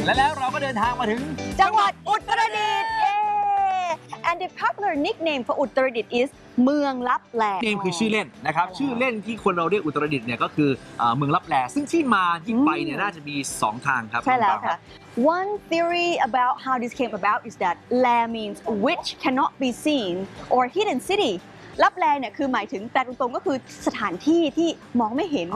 และแล้วเราก็เดินทางมาถึงจังหวัดอุตรดิตถ์ and the popular nickname for อุตรดิตถ์ is เมืองลับแลเนมคือชื่อเล่นนะครับ ชื่อเล่นที่คนเราเรียกอุตรดิตถ์เนี่ยก็คือเมืองลับแลซึ่งที่มาที่ไปเนี่ยน่าจะมี2ทางครับใช่แล้วค่ะ One theory about how this came about is that La means which cannot be seen or hidden city ลับแลเนี่ยคือหมายถึงแต่ตรงๆก็คือสถานที่ที่มองไม่เห็น